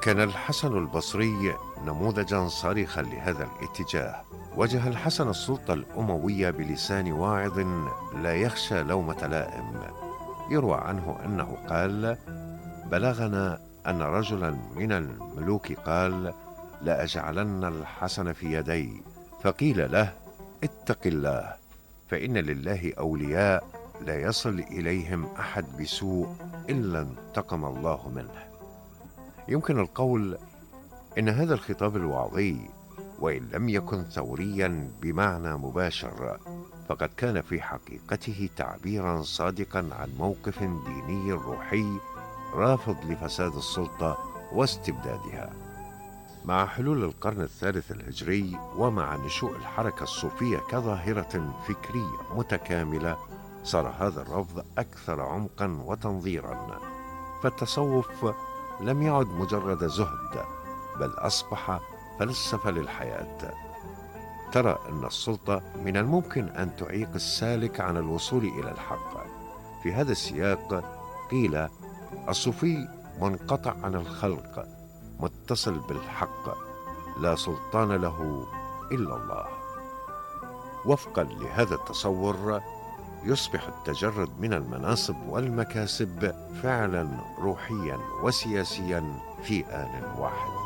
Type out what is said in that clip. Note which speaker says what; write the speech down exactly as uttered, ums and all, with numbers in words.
Speaker 1: كان الحسن البصري نموذجا صارخا لهذا الاتجاه. واجه الحسن السلطة الأموية بلسان واعظ لا يخشى لومة لائم. يروى عنه أنه قال: بلغنا أن رجلا من الملوك قال: لأجعلن الحسن في يدي. فقيل له: اتق الله، فإن لله أولياء لا يصل إليهم أحد بسوء إلا انتقم الله منه. يمكن القول إن هذا الخطاب الوعظي، وإن لم يكن ثوريا بمعنى مباشر، فقد كان في حقيقته تعبيرا صادقا عن موقف ديني روحي رافض لفساد السلطة واستبدادها. مع حلول القرن الثالث الهجري ومع نشوء الحركة الصوفية كظاهرة فكرية متكاملة، صار هذا الرفض أكثر عمقا وتنظيرا. فالتصوف لم يعد مجرد زهد، بل أصبح فلسفة للحياة. ترى أن السلطة من الممكن أن تعيق السالك عن الوصول إلى الحق. في هذا السياق قيل: الصوفي منقطع عن الخلق، متصل بالحق، لا سلطان له إلا الله. وفقا لهذا التصور، يصبح التجرد من المناصب والمكاسب فعلا روحيا وسياسيا في آن واحد.